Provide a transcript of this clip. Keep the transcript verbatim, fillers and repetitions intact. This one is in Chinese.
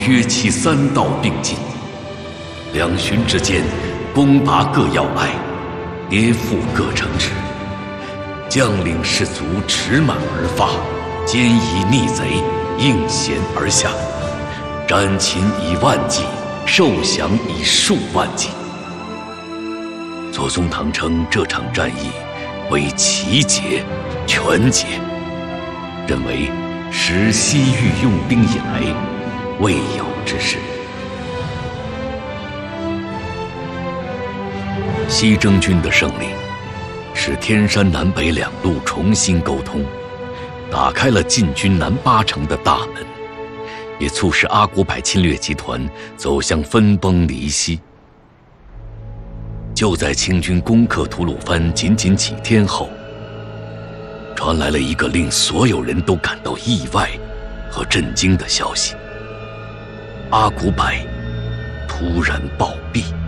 约其三道并进，两旬之间，攻拔各要隘，跌覆各城池。将领士卒驰满而发，歼以逆贼，应弦而下，斩秦以万计，受降以数万计。左宗棠称这场战役为奇捷、全捷，认为时西域用兵以来未有之事。西征军的胜利，使天山南北两路重新沟通，打开了进军南八城的大门，也促使阿古柏侵略集团走向分崩离析。就在清军攻克吐鲁番仅仅几天后，传来了一个令所有人都感到意外和震惊的消息：阿古柏突然暴毙。